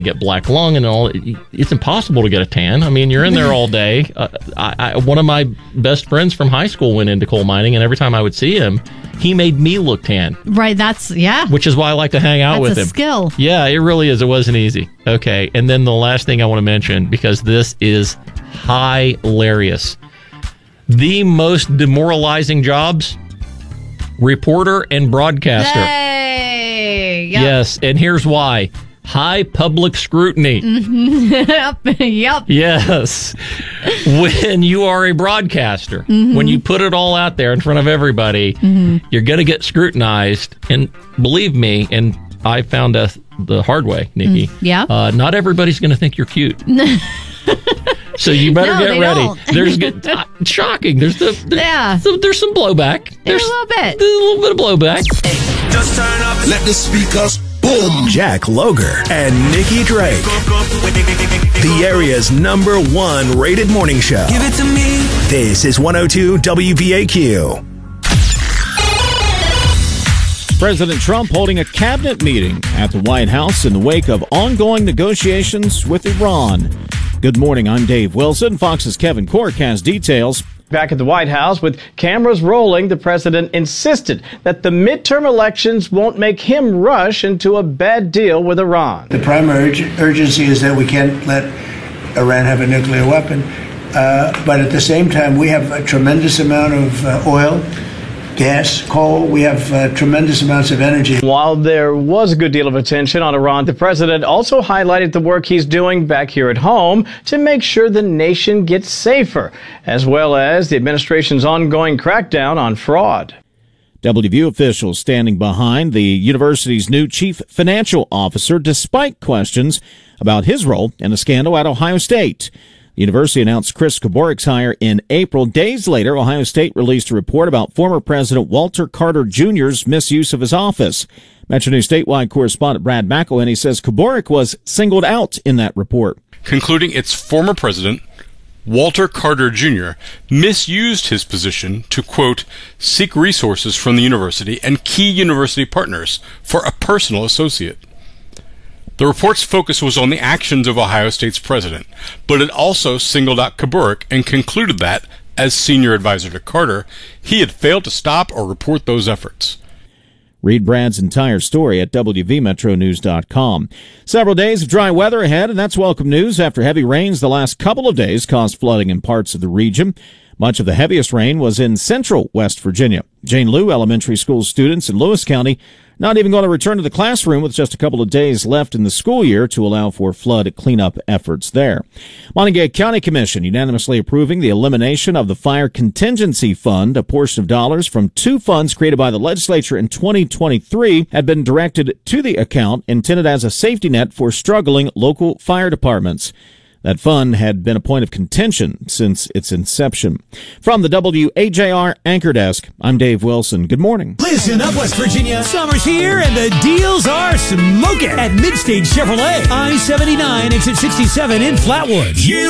get black lung and all. It's impossible to get a tan. I mean, you're in there all day. One of my best friends from high school went into coal mining, and every time I would see him, he made me look tan. Right, which is why I like to hang out with him. That's a skill. Yeah, it really is. It wasn't easy. Okay, and then the last thing I want to mention, because this is hilarious. The most demoralizing jobs, reporter and broadcaster. Hey! Yep. Yes, and here's why. High public scrutiny. Yep. Yes. When you are a broadcaster, when you put it all out there in front of everybody, you're going to get scrutinized. And believe me, and I found the hard way, Nikki. Not everybody's going to think you're cute. So you better get ready. There's shocking. There's some blowback. There's a little bit. A little bit of blowback. Just turn up. Let the speakers boom. Jack Loger and Nikki Drake. The area's #1 rated morning show. Give it to me. This is 102 WVAQ. President Trump holding a cabinet meeting at the White House in the wake of ongoing negotiations with Iran. Good morning, I'm Dave Wilson. Fox's Kevin Cork has details. Back at the White House, with cameras rolling, the president insisted that the midterm elections won't make him rush into a bad deal with Iran. The primary urgency is that we can't let Iran have a nuclear weapon. But at the same time, we have a tremendous amount of oil, gas, coal. We have tremendous amounts of energy. While there was a good deal of attention on Iran, the president also highlighted the work he's doing back here at home to make sure the nation gets safer, as well as the administration's ongoing crackdown on fraud. WVU officials standing behind the university's new chief financial officer despite questions about his role in a scandal at Ohio State. The university announced Chris Koborik's hire in April. Days later, Ohio State released a report about former President Walter Carter Jr.'s misuse of his office. Metro News statewide correspondent Brad McElhenney says Koborik was singled out in that report, concluding its former president, Walter Carter Jr., misused his position to, quote, seek resources from the university and key university partners for a personal associate. The report's focus was on the actions of Ohio State's president, but it also singled out Koborik and concluded that, as senior advisor to Carter, he had failed to stop or report those efforts. Read Brad's entire story at WVMetroNews.com. Several days of dry weather ahead, and that's welcome news after heavy rains the last couple of days caused flooding in parts of the region. Much of the heaviest rain was in central West Virginia. Jane Lew Elementary School students in Lewis County not even going to return to the classroom with just a couple of days left in the school year to allow for flood cleanup efforts there. Montague County Commission unanimously approving the elimination of the Fire Contingency Fund. A portion of dollars from two funds created by the legislature in 2023 had been directed to the account intended as a safety net for struggling local fire departments. That fund had been a point of contention since its inception. From the WAJR Anchor Desk, I'm Dave Wilson. Good morning. Listen up, West Virginia. Summer's here and the deals are smoking at Midstage Chevrolet. I-79 exit 67 in Flatwoods.